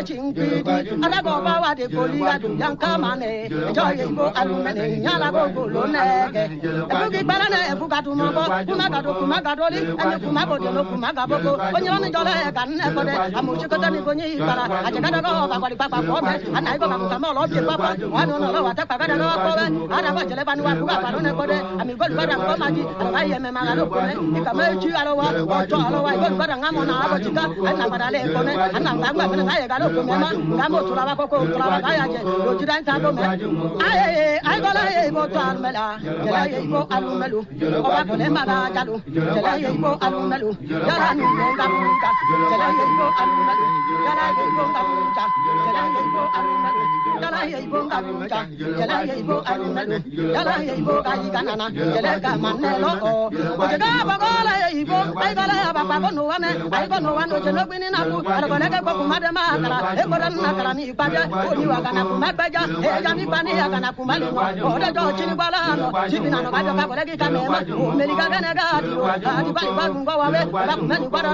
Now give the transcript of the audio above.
chingidi arago bawa de kolia du yankamane joy go alumene nyala go golonege efugi balane efugatu mogo kumagado li ene kumago de no kumagabo onyo ni jole kan ne ko de amuchi ko tani bonyi bara ajagada go ba ko papa ko me anai go ba kamo lo bi papa wano no lo wata pa kada no ko be ara ba jele banu wa buga ba no ne ko de ami go bara ko maji ara ye me magalo ko ne ikame chi alo wa o to alo wa go bara ngamo na abo chika ana badale ko ne ana ngamba me na ye galo ko me ma ngamo tula ba ko tula ba ya je lo jidan ta ko me ai go la ye bo to almela jela ye bo alumelu o ba ko le maga jalu jela ye bo alumelu jala ni ngamba jela ye bo alumelu jala ye bo ngamba jala ye bo alumelu jala ye bo ngamba jala ye bo alumelu jala ye bo ayi kanana jela ka manelo o jega ba ko la ye bo ai ba la ba ba no wa me ai ba no wa no jeno gbini na ku ara ko le ko ku ma de ma kala e ko dan na kala ni pa ja o ni wa kana ku ma ba ja e ja ni pa ni ya kana ku ma ni o de jo chini bala no chini na no ba jo ka ko le ki ka me ma o me li ka ga na ga di o di ba ba ku ngo wa we ba ku me ni kwa